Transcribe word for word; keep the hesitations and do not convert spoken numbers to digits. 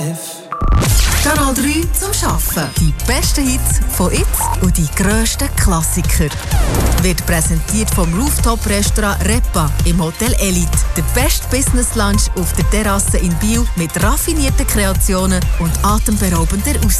Kanal drei zum Arbeiten. Die besten Hits von jetzt und die grössten Klassiker. Wird präsentiert vom Rooftop-Restaurant Repa im Hotel Elite. Der beste Business-Lunch auf der Terrasse in Biel mit raffinierten Kreationen und atemberaubender Aussicht.